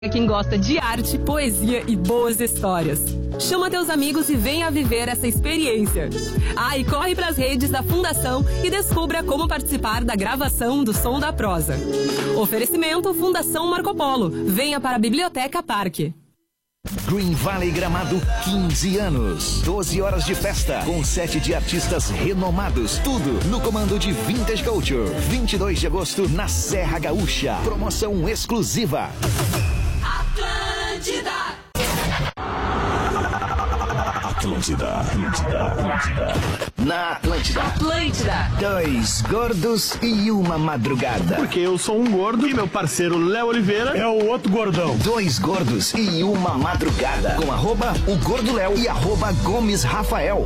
Quem gosta de arte, poesia e boas histórias. Chama teus amigos e venha viver essa experiência. E corre para as redes da Fundação e descubra como participar da gravação do Som da Prosa. Oferecimento Fundação Marco Polo. Venha para a Biblioteca Parque. Green Valley Gramado, 15 anos. 12 horas de festa, com 7 de artistas renomados. Tudo no comando de Vintage Culture. 22 de agosto, na Serra Gaúcha. Promoção exclusiva. Atlântida. Na Atlântida. Dois gordos e uma madrugada. Porque eu sou um gordo e meu parceiro Léo Oliveira é o outro gordão. Dois gordos e uma madrugada. Com @o Gordo Léo e @Gomes Rafael.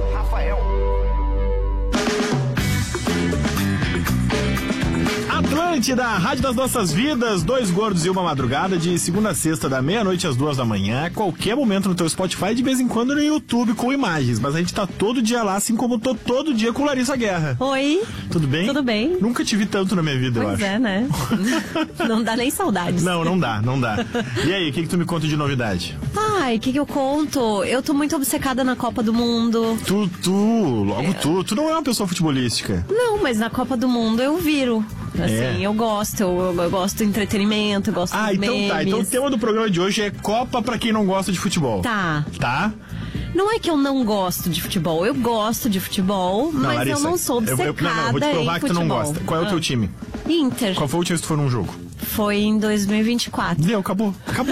Atlântida, Rádio das Nossas Vidas, dois gordos e uma madrugada, de segunda a sexta, da meia-noite às 2 da manhã, a qualquer momento no teu Spotify, de vez em quando no YouTube com imagens, mas a gente tá todo dia lá, assim como eu tô todo dia com Larissa Guerra. Oi. Tudo bem? Tudo bem. Nunca te vi tanto na minha vida, eu acho. Pois é, né? Não dá nem saudades. Não dá. E aí, o que tu me conta de novidade? O que eu conto? Eu tô muito obcecada na Copa do Mundo. Tu não é uma pessoa futebolística. Não, mas na Copa do Mundo eu viro. Assim, eu gosto do entretenimento, eu gosto dos memes. Então o tema do programa de hoje é Copa pra quem não gosta de futebol. Tá? Não é que eu não gosto de futebol, eu gosto de futebol, mas Larissa, eu não sou obcecada vou te provar em que tu não gosta. Qual é o teu time? Inter. Qual foi o último que tu foi num jogo? Foi em 2024. Deu, acabou.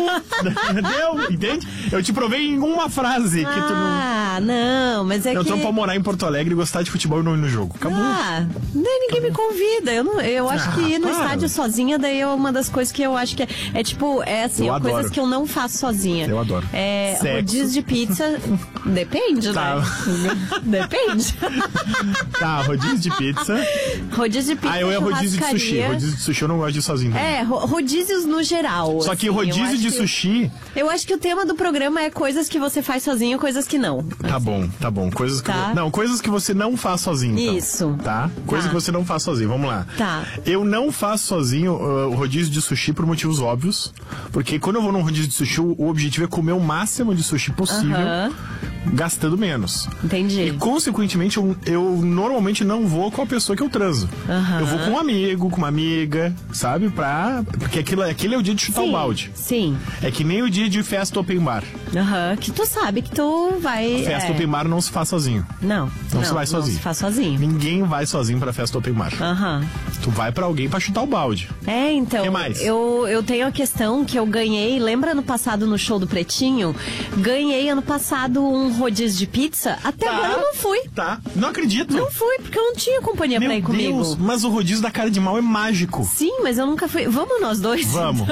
Deu, entende? Eu te provei em uma frase que tu não... não, mas é que... Eu tô pra morar em Porto Alegre e gostar de futebol e não ir no jogo. Acabou. Ninguém me convida. Eu acho que ir no estádio sozinha, daí é uma das coisas que eu acho que coisas que eu não faço sozinha. Eu adoro. Rodízio de pizza, depende, né? Depende. Rodízio de pizza. Rodízio de pizza, eu ia rodízio de sushi. Rodízio de sushi eu não gosto de ir sozinho. Rodízios no geral. Só que rodízio de sushi... Eu acho que o tema do programa é coisas que você faz sozinho, coisas que não. Tá bom. Coisas que... Não, coisas que você não faz sozinho. Então. Isso. Tá? Coisas que você não faz sozinho. Vamos lá. Tá. Eu não faço sozinho o rodízio de sushi por motivos óbvios. Porque quando eu vou num rodízio de sushi, o objetivo é comer o máximo de sushi possível, gastando menos. Entendi. E, consequentemente, eu normalmente não vou com a pessoa que eu transo. Eu vou com um amigo, com uma amiga, sabe? Porque aquele é o dia de chutar o balde. Sim. É que nem o dia de festa open bar. Que tu sabe que tu vai... Festa open bar não se faz sozinho. Não se vai sozinho. Não se faz sozinho. Ninguém vai sozinho pra festa open bar. Tu vai pra alguém pra chutar o balde. Então. O que mais? Eu tenho a questão que eu ganhei, lembra ano passado no show do Pretinho? Ganhei ano passado um rodízio de pizza. Até agora eu não fui. Não acredito. Não fui, porque eu não tinha companhia pra ir comigo. Deus, mas o rodízio da cara de mal é mágico. Sim, mas eu nunca fui. Vamos nós dois? Vamos.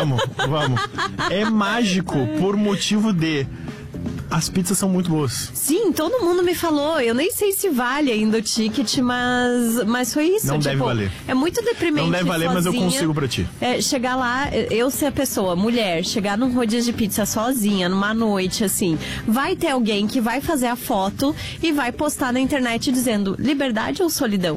É mágico por motivo de... As pizzas são muito boas. Sim, todo mundo me falou. Eu nem sei se vale ainda o ticket, mas foi isso. Não deve valer. É muito deprimente. Não deve valer, sozinha, mas eu consigo pra ti. Chegar lá, eu ser a pessoa, mulher, chegar num rodízio de pizza sozinha, numa noite, assim. Vai ter alguém que vai fazer a foto e vai postar na internet dizendo liberdade ou solidão?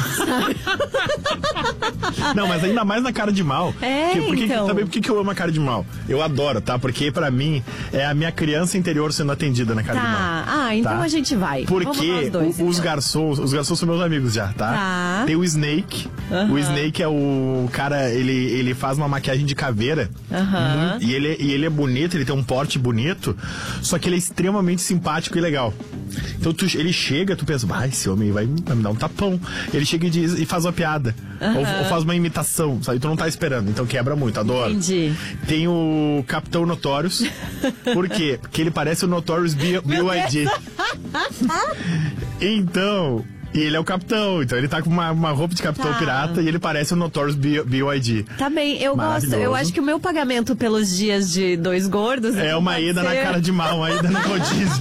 Não, mas ainda mais na cara de mal. Também por que eu amo a cara de mal? Eu adoro, tá? Porque pra mim é a minha criança interior sendo atendida na cara de mal. Então a gente vai. Porque os garçons são meus amigos já, tá? Tem o Snake. O Snake é o cara, ele faz uma maquiagem de caveira. E ele é bonito, ele tem um porte bonito, só que ele é extremamente simpático e legal. Então ele chega, tu pensa, esse homem vai me dar um tapão. Ele chega e faz uma piada. Ou faz uma imitação, sabe? Tu não tá esperando, então quebra muito, adoro. Entendi. Tem o Capitão Notorious. Por quê? Porque ele parece o Notorious B.I.G. Então... E ele é o capitão, então ele tá com uma roupa de capitão pirata e ele parece o Notorious B.I.G. Tá bem, eu gosto. Eu acho que o meu pagamento pelos dias de dois gordos... É uma ida na cara de mal, uma ida no rodízio.